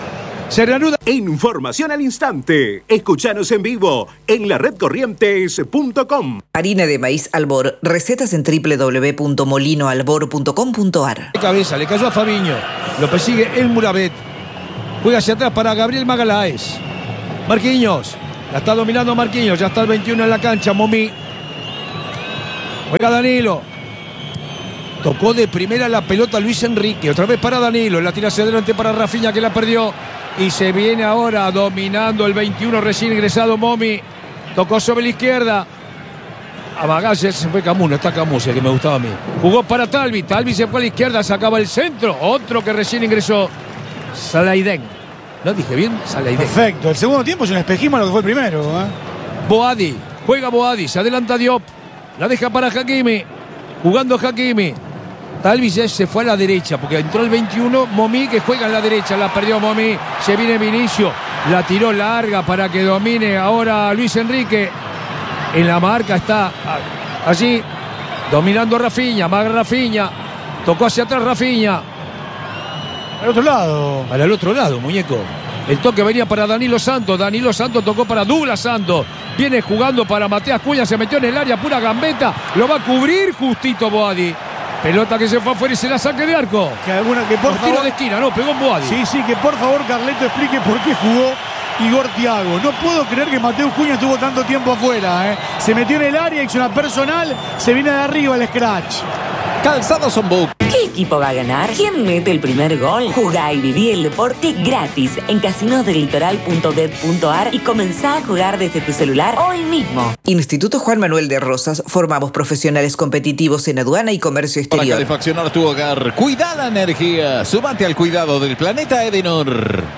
Se reanuda. Información al instante. Escuchanos en vivo en laredcorrientes.com. Harina de maíz Albor. Recetas en www.molinoalbor.com.ar. De cabeza, le cayó a Fabiño. Lo persigue el Muravet. Juega hacia atrás para Gabriel Magaláes. Marquinhos. La está dominando Marquinhos. Ya está el 21 en la cancha. Momi. Juega Danilo. Tocó de primera la pelota Luis Enrique. Otra vez para Danilo. La tira hacia adelante para Rafinha, que la perdió. Y se viene ahora dominando el 21 recién ingresado Momi. Tocó sobre la izquierda. A Magallanes se fue Camus, no está Camus, el que me gustaba a mí. Jugó para Talvi. Talvi se fue a la izquierda, sacaba el centro. Otro que recién ingresó. Salaiden. ¿No dije bien? Salaiden. Perfecto. El segundo tiempo es un espejismo a lo que fue el primero. Boadi. Juega Boadi. Se adelanta Diop. La deja para Hakimi. Jugando Hakimi. Talvi se fue a la derecha porque entró el 21 Momi, que juega en la derecha. La perdió Momi. Se viene Vinicio. La tiró larga para que domine ahora Luis Enrique. En la marca está allí dominando Rafinha. Más Rafinha. Tocó hacia atrás Rafinha. Al otro lado. Para el otro lado, muñeco. El toque venía para Danilo Santos. Danilo Santos tocó para Douglas Santos. Viene jugando para Matías Cunha. Se metió en el área, pura gambeta. Lo va a cubrir justito Boadi. Pelota que se fue afuera y se la saque de arco. Que por favor, tiro de esquina, no, pegó en Boadi. Sí, que por favor Carleto explique por qué jugó Igor Thiago. No puedo creer que Mateus Cunha estuvo tanto tiempo afuera. Se metió en el área, hizo una personal, se viene de arriba el scratch. Calzados on Book. ¿Qué equipo va a ganar? ¿Quién mete el primer gol? Jugá y viví el deporte gratis en casinosdelitoral.bet.ar y comenzá a jugar desde tu celular hoy mismo. Instituto Juan Manuel de Rosas. Formamos profesionales competitivos en aduana y comercio Para exterior. calefaccionar tu hogar, cuida la energía. Sumate al cuidado del planeta Edenor.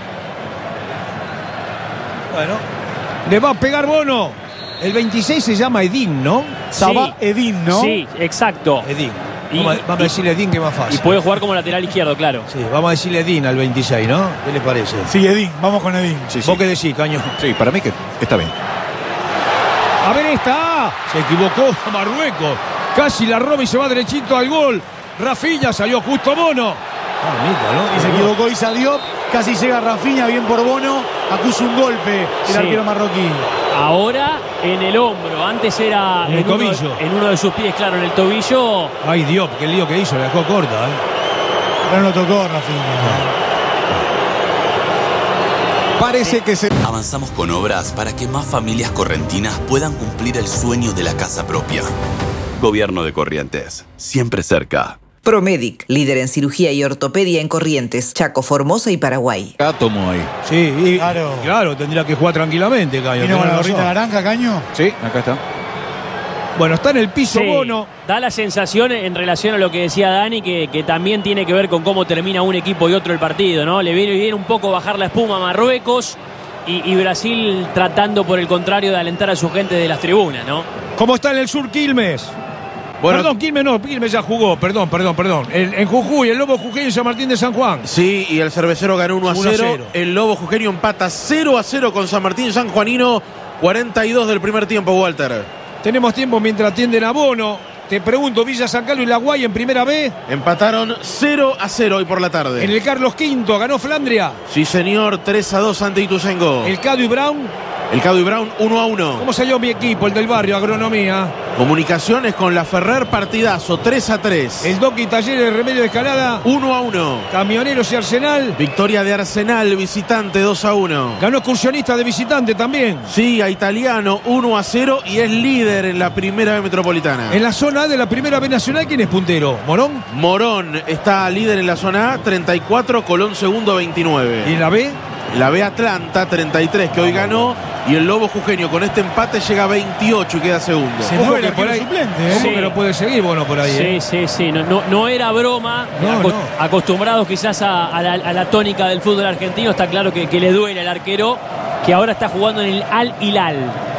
Bueno, le va a pegar Bono. El 26 se llama Edín, ¿no? Sabá Edín, ¿no? Sí, exacto. Edín. Vamos a decirle Edín, que es más fácil. Y puede jugar como lateral izquierdo, claro. Sí, vamos a decirle Edín al 26, ¿no? ¿Qué le parece? Sí, Edín, vamos con Edín. Sí, ¿Vos qué decís, Caño? Sí, para mí que está bien. A ver esta. Se equivocó Marruecos. Casi la roba y se va derechito al gol. Rafinha salió justo Bono. Y se equivocó Issa Diop. Casi llega Rafinha, bien por Bono. Acusa un golpe el arquero marroquí. Ahora en el hombro. Antes era en el tobillo. En uno de sus pies, claro, en el tobillo. Ay, Diop, qué lío que hizo. La dejó corta, Pero no lo tocó Rafinha. Parece que se... Avanzamos con obras para que más familias correntinas puedan cumplir el sueño de la casa propia. Gobierno de Corrientes. Siempre cerca. Promedic, líder en cirugía y ortopedia en Corrientes, Chaco, Formosa y Paraguay. Tomo ahí. Sí, y, claro, tendría que jugar tranquilamente, Caño. ¿Vino con la gorrita naranja, Caño? Sí, acá está. Bueno, está en el piso Bono. Da la sensación en relación a lo que decía Dani, que también tiene que ver con cómo termina un equipo y otro el partido, ¿no? Le viene bien un poco bajar la espuma a Marruecos y Brasil tratando, por el contrario, de alentar a su gente de las tribunas, ¿no? ¿Cómo está en el sur Quilmes? Bueno, perdón, Quilmes ya jugó, perdón. En Jujuy, el Lobo Jujeño y San Martín de San Juan. Sí, y el Cervecero ganó 1-0. El Lobo Jujeño empata 0-0 con San Martín San Juanino. 42 del primer tiempo, Walter. Tenemos tiempo mientras atienden a Bono. Te pregunto, Villa San Carlos y La Guay en primera B. Empataron 0-0 hoy por la tarde. En el Carlos V ganó Flandria. Sí, señor, 3-2 ante Ituzaingó. El Cado y Brown. El Cado y Brown 1-1. ¿Cómo salió mi equipo, el del barrio, Agronomía? Comunicaciones con la Ferrer, partidazo 3-3. El Doki Talleres, Remedio de Escalada 1-1. Camioneros y Arsenal. Victoria de Arsenal, visitante 2-1. Ganó Excursionista de visitante también. Sí, a Italiano 1-0 y es líder en la primera B metropolitana. En la zona A de la primera B nacional, ¿quién es puntero? ¿Morón? Morón está líder en la zona A, 34, Colón segundo, 29. ¿Y en la B? La B Atlanta, 33, que hoy ganó. Y el Lobo Jujeño con este empate llega a 28 y queda segundo. Se mueve por ahí. Suplente, ¿Cómo que no puede seguir Bono por ahí? Sí. No era broma. Acostumbrados quizás a la tónica del fútbol argentino, está claro que le duele al arquero, que ahora está jugando en el Al Hilal.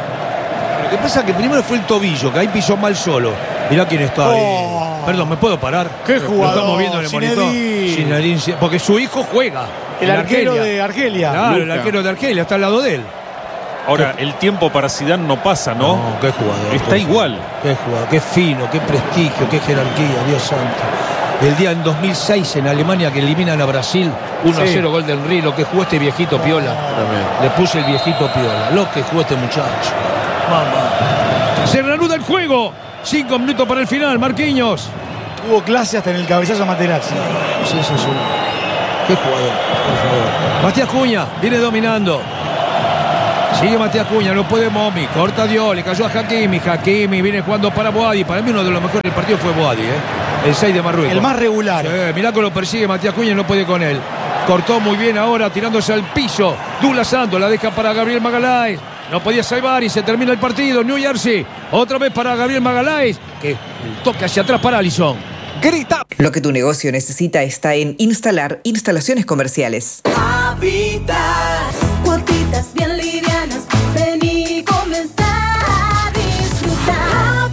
Lo que pasa es que primero fue el tobillo, que ahí pisó mal solo. Mirá quién está ahí. Perdón, ¿me puedo parar? ¿Qué jugador? Lo estamos viendo en el monitor. Porque su hijo juega. El arquero de Argelia. Claro, Luca. el arquero de Argelia, está al lado de él. Ahora, el tiempo para Zidane no pasa, ¿no? No, qué jugador. Está igual. Qué jugador, qué fino, qué prestigio, qué jerarquía, Dios santo. El día en 2006 en Alemania que eliminan a Brasil 1-0 gol del Henry, lo que jugó este viejito Piola. Le puse el viejito Piola, lo que jugó este muchacho. Mamá. Se reanuda el juego. 5 minutos para el final, Marquinhos. Hubo clase hasta en el cabezazo a Materazzi. Sí. Qué jugador, por favor. Matías Cunha viene dominando. Sigue Matías Cunha, no puede Momi. Corta Dios, le cayó a Hakimi. Hakimi viene jugando para Boadi. Para mí uno de los mejores del partido fue Boadi, el 6 de Marruecos. El más regular. Mirá que lo persigue Matías Cunha y no puede con él. Cortó muy bien ahora, tirándose al piso. Douglas Santos la deja para Gabriel Magalhães. No podía salvar y se termina el partido. New Jersey, otra vez para Gabriel Magalhães. Que el toque hacia atrás para Alisson. Grita. Lo que tu negocio necesita está en Instalar Instalaciones Comerciales. Habitat, cuotitas bien livianas, ven y comenzá a disfrutar.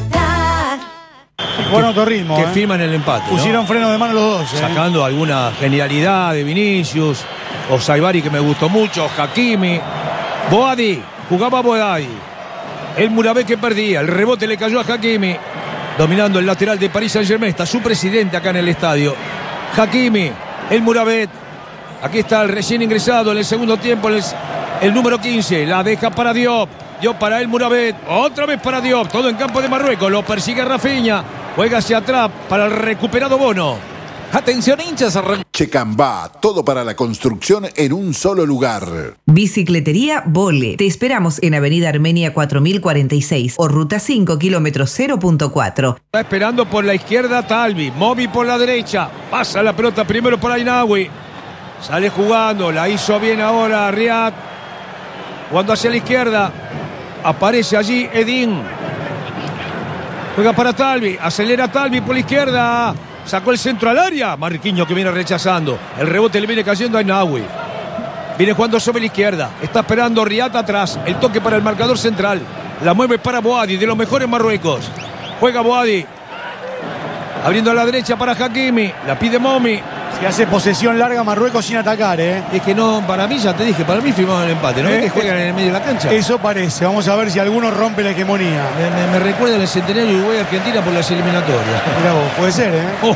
Habitat. Buen autorritmo. Que firman el empate. Pusieron ¿no? freno de mano los dos. Sacando alguna genialidad de Vinicius. O Saibari, que me gustó mucho. Hakimi. Boadi. Jugaba Boadi. El Murabé que perdía. El rebote le cayó a Hakimi. Dominando el lateral de Paris Saint-Germain. Está su presidente acá en el estadio. Hakimi. El Murabet. Aquí está el recién ingresado en el segundo tiempo. El número 15. La deja para Diop. Diop para el Murabet. Otra vez para Diop. Todo en campo de Marruecos. Lo persigue Rafinha. Juega hacia atrás para el recuperado Bono. Atención hinchas. Checambá, todo para la construcción en un solo lugar. Bicicletería Vole. Te esperamos en Avenida Armenia 4046 o Ruta 5, kilómetro 0.4. Está esperando por la izquierda Talvi. Momi por la derecha. Pasa la pelota primero por Ainawi. Sale jugando. La hizo bien ahora Riad. Jugando hacia la izquierda. Aparece allí Edín. Juega para Talvi. Acelera Talvi por la izquierda. Sacó el centro al área. Marquinhos que viene rechazando. El rebote le viene cayendo a Ainawi. Viene jugando sobre la izquierda. Está esperando Riad atrás. El toque para el marcador central. La mueve para Boadi, de los mejores Marruecos. Juega Boadi. Abriendo a la derecha para Hakimi. La pide Momi. Se hace posesión larga Marruecos sin atacar, Es que no, para mí ya te dije, para mí firmaron el empate. ¿No ves que juegan en el medio de la cancha? Eso parece. Vamos a ver si alguno rompe la hegemonía. Me recuerda el centenario Uruguay-Argentina por las eliminatorias. Mirá vos, puede ser,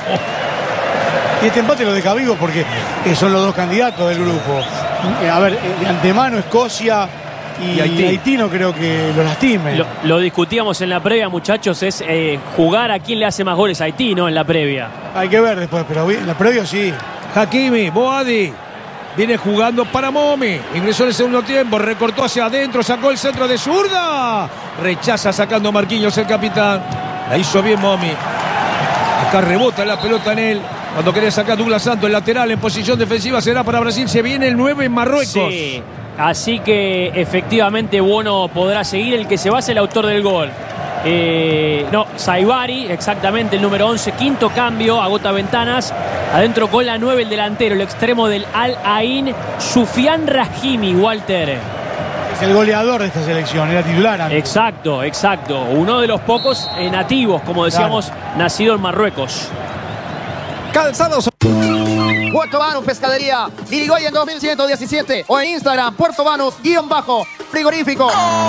Y este empate lo deja vivo porque son los dos candidatos del grupo. A ver, de antemano Escocia y Haití no creo que lo lastime. Lo discutíamos en la previa, muchachos, es jugar a quién le hace más goles a Haití, ¿no? En la previa. Hay que ver después, pero en la previa sí. Hakimi, Boadi. Viene jugando para Momi. Ingresó en el segundo tiempo, recortó hacia adentro, sacó el centro de zurda. Rechaza sacando Marquinhos, el capitán. La hizo bien Momi. Acá rebota la pelota en él. Cuando quería sacar Douglas Santos, el lateral en posición defensiva será para Brasil. Se viene el 9 en Marruecos. Sí, así que efectivamente Bono podrá seguir. El que se va es el autor del gol. No, Saibari, exactamente el número 11, quinto cambio, agota ventanas. Adentro con la 9 el delantero, el extremo del Al Ain, Soufiane Rahimi, Walter. Es el goleador de esta selección, era titular. Exacto. Uno de los pocos nativos, como decíamos, nacido en Marruecos. Calzados. Puerto Banús Pescadería, Irigoyen 2117 o en Instagram, Puerto Banús_frigorífico.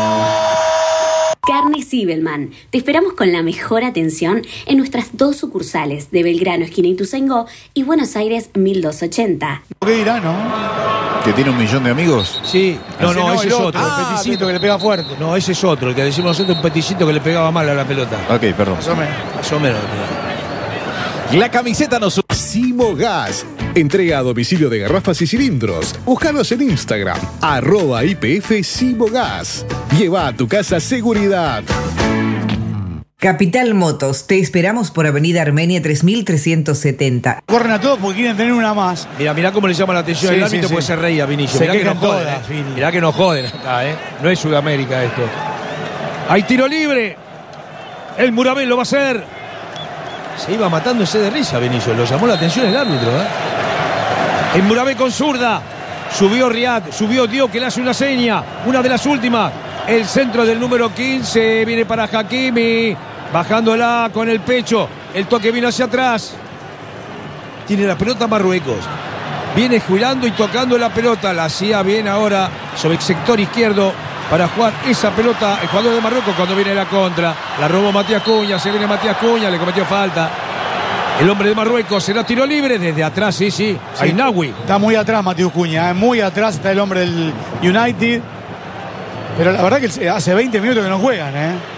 Carne Sibelman. Te esperamos con la mejor atención en nuestras dos sucursales de Belgrano, esquina Ituzaingó, y Buenos Aires 1280. ¿Qué dirá, no? ¿Que tiene 1 millón de amigos? Sí. No, ese es otro. El peticito que le pega fuerte. No, ese es otro. El que decimos nosotros, un peticito que le pegaba mal a la pelota. Ok, perdón. Más o menos. La camiseta nos... Simogas. Entrega a domicilio de garrafas y cilindros. Búscanos en Instagram, @IPF Simogas. Lleva a tu casa seguridad. Capital Motos. Te esperamos por Avenida Armenia 3370. Corren a todos porque quieren tener una más. Mirá cómo le llama la atención el ámbito, pues se reía Vinicius. Se Mirá que quejan nos joden. todas, Vini. Mirá que nos joden acá, No es Sudamérica esto. Hay tiro libre. El Murabel lo va a hacer. Se iba matándose de risa Vinicius. Lo llamó la atención el árbitro, El Murabel con zurda. Subió Riad, subió Diop, que le hace una seña. Una de las últimas. El centro del número 15. Viene para Hakimi. Bajándola con el pecho. El toque vino hacia atrás. Tiene la pelota Marruecos. Viene girando y tocando la pelota. La hacía bien ahora sobre el sector izquierdo para jugar esa pelota el jugador de Marruecos cuando viene la contra. La robó Matías Cunha. Se viene Matías Cunha. Le cometió falta. El hombre de Marruecos será tiro libre desde atrás, sí. Ainawi. Está muy atrás Mateus Cunha, muy atrás está el hombre del United. Pero la verdad que hace 20 minutos que no juegan,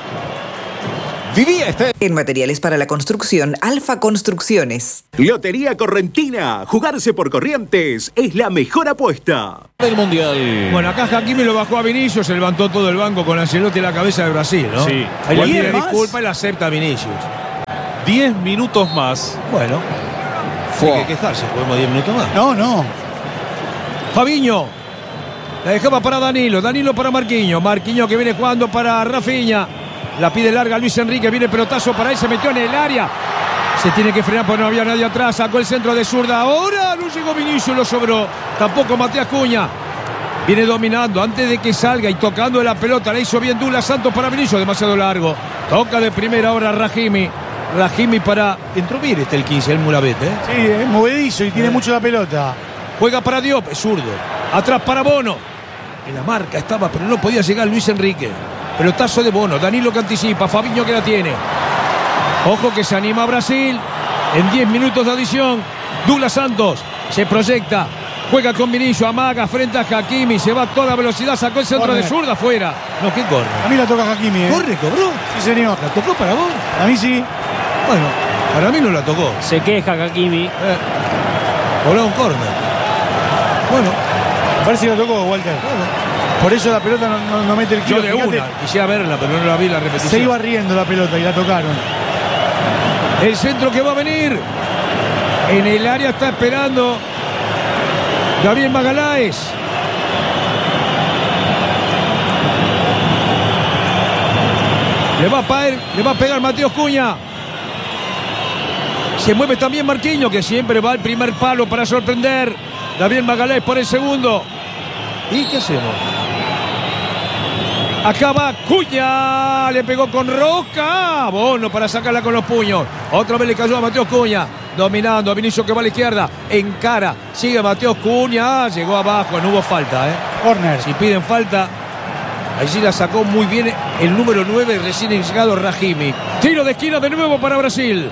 En materiales para la construcción, Alfa Construcciones. Lotería Correntina. Jugarse por Corrientes es la mejor apuesta. Del Mundial. Bueno, acá Hakimi lo bajó a Vinicius, se levantó todo el banco con Ancelotti en la cabeza de Brasil, ¿no? Sí. Ahí le pide ¿10 más? disculpa y la acepta a Vinicius. 10 minutos más. Bueno, hay que quejarse, podemos 10 minutos más. No. Fabinho. La dejaba para Danilo para Marquinhos. Marquinhos que viene jugando para Rafinha. La pide larga Luis Enrique, viene pelotazo para él, se metió en el área. Se tiene que frenar porque no había nadie atrás. Sacó el centro de zurda. Ahora no llegó Vinicius, lo sobró. Tampoco Matías Cunha. Viene dominando antes de que salga y tocando la pelota. La hizo bien Douglas Santos para Vinicius, demasiado largo. Toca de primera ahora Rahimi. Rahimi para... Entró bien el 15, el Mourabet, Sí, es movedizo y tiene mucho la pelota. Juega para Diop, es zurdo. Atrás para Bono. En la marca estaba, pero no podía llegar Luis Enrique. Pelotazo de Bono. Danilo que anticipa. Fabinho que la tiene. Ojo que se anima Brasil. En 10 minutos de adición. Douglas Santos se proyecta. Juega con Vinicius. Amaga frente a Hakimi. Se va a toda velocidad. Sacó el centro de zurda afuera. No, ¿qué corre? A mí la toca Hakimi. ¿Corre, cobró? Sí, señor. ¿La tocó para vos? A mí sí. Bueno, para mí no la tocó. Se queja Hakimi. Cobró un córner. Bueno. Parece que la tocó, Walter. Por eso la pelota no mete el Yo kilo. de una, quisiera verla, pero no la vi la repetición. Se iba riendo la pelota y la tocaron. El centro que va a venir. En el área está esperando Gabriel Magaláes. Le va a pegar Mateus Cunha. Se mueve también Marquinhos, que siempre va al primer palo para sorprender. Gabriel Magaláes por el segundo. ¿Y qué hacemos? Acá va Cunha. Le pegó con Roca. Bono para sacarla con los puños. Otra vez le cayó a Mateus Cunha. Dominando a Vinicius que va a la izquierda. Encara. Sigue Mateus Cunha. Llegó abajo. No hubo falta, Corner. Si piden falta. Allí la sacó muy bien el número 9, recién llegado Rahimi. Tiro de esquina de nuevo para Brasil.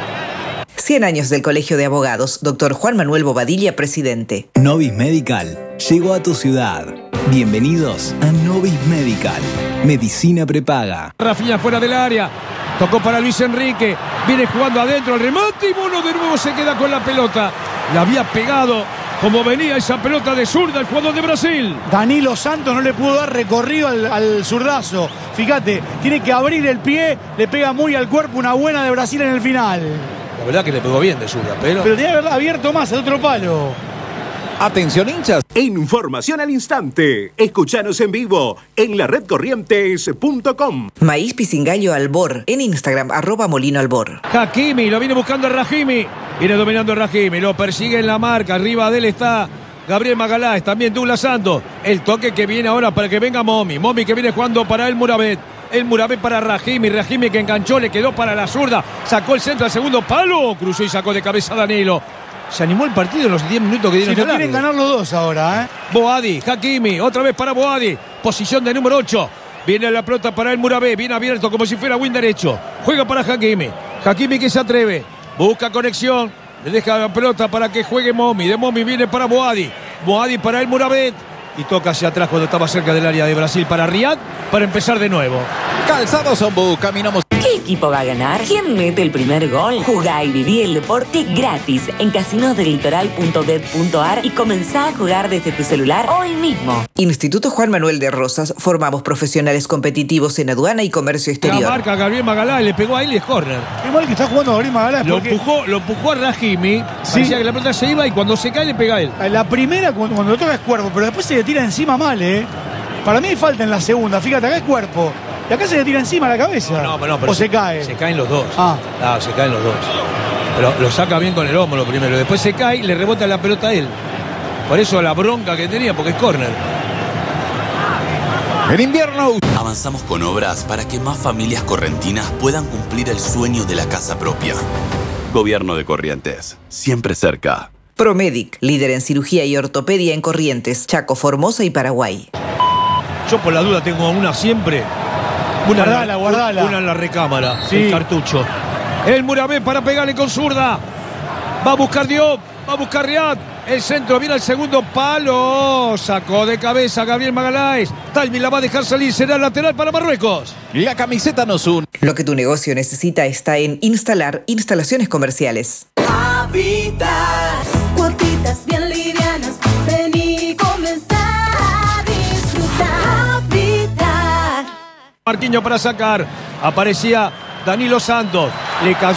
100 años del Colegio de Abogados. Dr. Juan Manuel Bobadilla, presidente. Novis Medical llegó a tu ciudad. Bienvenidos a Novis Medical. Medicina prepaga. Rafinha fuera del área. Tocó para Luis Enrique. Viene jugando adentro el remate y Bono de nuevo se queda con la pelota. La había pegado como venía esa pelota de zurda el jugador de Brasil. Danilo Santos no le pudo dar recorrido al zurdazo. Fíjate, tiene que abrir el pie. Le pega muy al cuerpo una buena de Brasil en el final. La verdad que le pegó bien de zurda, pero tiene que haberla abierto más al otro palo. Atención, hinchas. Información al instante. Escuchanos en vivo en laredcorrientes.com. Maíz Pisingallo Albor. En Instagram, @MolinoAlbor. Hakimi, lo viene buscando Rahimi. Viene dominando Rahimi, lo persigue en la marca. Arriba de él está Gabriel Magaláes, también Douglas Santos. El toque que viene ahora para que venga Momi. Momi que viene jugando para el Mourabet. El Mourabet para Rahimi. Rahimi que enganchó, le quedó para la zurda. Sacó el centro al segundo palo. Cruzó y sacó de cabeza a Danilo. Se animó el partido en los 10 minutos que dieron. Si no quieren ganar los dos ahora, Boadi, Hakimi, otra vez para Boadi. Posición de número 8. Viene la pelota para el Mourabet. Viene abierto como si fuera win derecho. Juega para Hakimi. Hakimi que se atreve. Busca conexión. Le deja la pelota para que juegue Momi. De Momi viene para Boadi. Boadi para el Mourabet. Y toca hacia atrás cuando estaba cerca del área de Brasil para Riyad. Para empezar de nuevo. Calzados Ombu, caminamos. ¿Qué equipo va a ganar? ¿Quién mete el primer gol? Jugá y viví el deporte gratis en casinosdelitoral.bet.ar y comenzá a jugar desde tu celular hoy mismo. Instituto Juan Manuel de Rosas. Formamos profesionales competitivos en aduana y comercio exterior. La marca Gabriel Magaláes, le pegó a él y es córner. Qué mal que está jugando Gabriel Magaláes. Lo empujó a Rahimi. Sí. Parecía que la pelota se iba y cuando se cae le pega a él. La primera cuando lo toca es cuerpo, pero después se le tira encima mal, Para mí hay falta en la segunda. Fíjate, acá es cuerpo. Y acá se le tira encima la cabeza. Pero o se cae. Se caen los dos. No, se caen los dos. Pero lo saca bien con el hombro primero. Después se cae y le rebota la pelota a él. Por eso la bronca que tenía, porque es córner. En invierno. Avanzamos con obras para que más familias correntinas puedan cumplir el sueño de la casa propia. Gobierno de Corrientes, siempre cerca. Promedic, líder en cirugía y ortopedia en Corrientes, Chaco, Formosa y Paraguay. Yo por la duda tengo una siempre. Guardala. Una en la recámara, sí. el cartucho. El Muravé para pegarle con zurda. Va a buscar Diop. Va a buscar Riad. El centro viene al segundo palo. Sacó de cabeza Gabriel Magaláes. Talvi la va a dejar salir. Será lateral para Marruecos. La camiseta nos une. Lo que tu negocio necesita está en Instalar Instalaciones Comerciales. Habitat, cuotitas bien livianas, ven y comenzar a disfrutar. Habitat. Marquinhos para sacar. Aparecía Danilo Santos. Le cayó.